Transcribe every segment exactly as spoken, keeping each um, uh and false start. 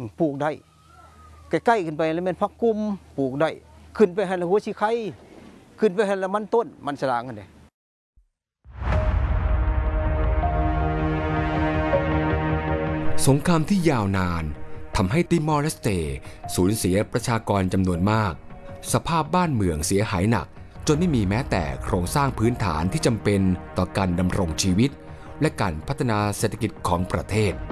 ปลูกได้ใกล้ๆขึ้นไปแล้วเป็นพักกุ้มปลูกได้ขึ้นไปให้ละหัวชีไข่ขึ้นไปให้ละมันต้นมันสลางกันเลยสงครามที่ยาวนานทำให้ติมอร์เลสเตสูญเสียประชากรจำนวนมากสภาพบ้านเมืองเสียหายหนักจนไม่มีแม้แต่โครงสร้างพื้นฐานที่จำเป็นต่อการดำรงชีวิตและการพัฒนาเศรษฐกิจของประเทศ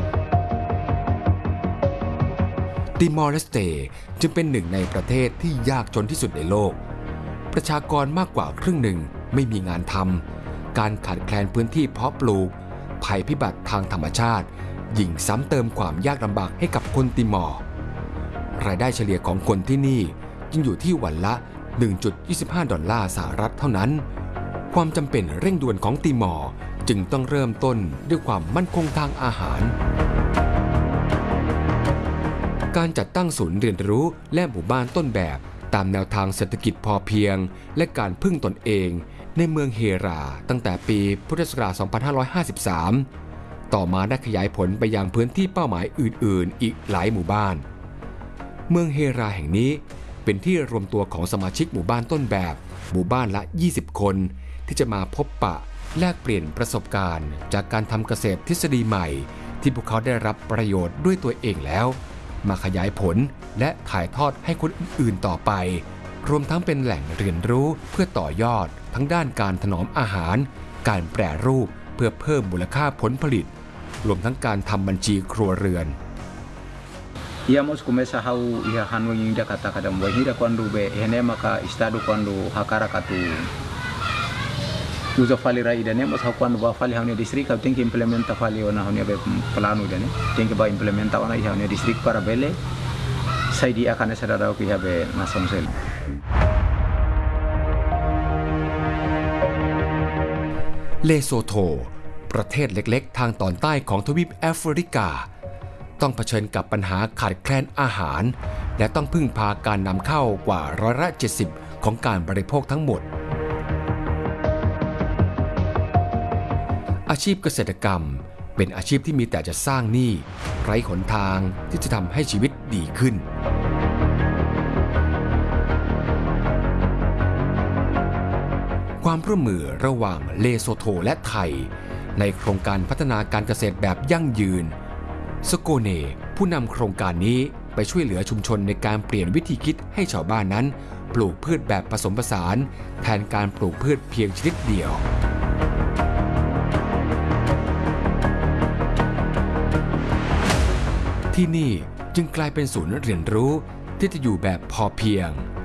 ติมอร์เลสเตจึงเป็นหนึ่งในประเทศที่ยากจนที่สุดในโลกประชากรมากกว่าครึ่งหนึ่งไม่มีงานทำการขาดแคลนพื้นที่เพาะปลูกภัยพิบัติทางธรรมชาติยิ่งซ้ำเติมความยากลำบากให้กับคนติมอร์รายได้เฉลี่ยของคนที่นี่จึงอยู่ที่วันละ หนึ่งจุดยี่สิบห้า ดอลลาร์สหรัฐเท่านั้นความจำเป็นเร่งด่วนของติมอร์จึงต้องเริ่มต้นด้วยความมั่นคงทางอาหารการจัดตั้งศูนย์เรียนรู้และหมู่บ้านต้นแบบตามแนวทางเศรษฐกิจพอเพียงและการพึ่งตนเองในเมืองเฮราตั้งแต่ปีพุทธศักราช สองพันห้าร้อยห้าสิบสาม ต่อมาได้ขยายผลไปยังพื้นที่เป้าหมายอื่นๆอีกหลายหมู่บ้านเมืองเฮราแห่งนี้เป็นที่รวมตัวของสมาชิกหมู่บ้านต้นแบบหมู่บ้านละยี่สิบคนที่จะมาพบปะแลกเปลี่ยนประสบการณ์จากการทำเกษตรทฤษฎีใหม่ที่พวกเขาได้รับประโยชน์ด้วยตัวเองแล้วมาขยายผลและถ่ายทอดให้คนอื่นๆต่อไปรวมทั้งเป็นแหล่งเรียนรู้เพื่อต่อยอดทั้งด้านการถนอมอาหารการแปรรูปเพื่อเพิ่มมูลค่าผลผลิตรวมทั้งการทำบัญชีครัวเรือน Íamos começar a ir a Hanoi ainda kata kada muhira quando be hene maka estado quando hakara katu usa falira ida ne mas quando ba fali haunia district tem que implementa fali ona haunia be plano ida ne tem que ba implementa ona haunia district para bele sai di akan sadara ko habe nason sel เลโซโธประเทศเล็กๆทางตอนใต้ของทวีปแอฟริกาต้องเผชิญกับปัญหาขาดแคลนอาหารและต้องพึ่งพาการนำเข้ากว่าร้อยละเจ็ดสิบของการบริโภคทั้งหมดอาชีพเกษตรกรรมเป็นอาชีพที่มีแต่จะสร้างหนี้ไร้หนทางที่จะทำให้ชีวิตดีขึ้นความร่วมมือระหว่างเลโซโธและไทยในโครงการพัฒนาการเกษตรแบบยั่งยืนสโกเนผู้นำโครงการนี้ไปช่วยเหลือชุมชนในการเปลี่ยนวิธีคิดให้ชาวบ้านนั้นปลูกพืชแบบผสมผสานแทนการปลูกพืชเพียงชนิดเดียวที่นี่จึงกลายเป็นศูนย์เรียนรู้ที่จะอยู่แบบพอเพียง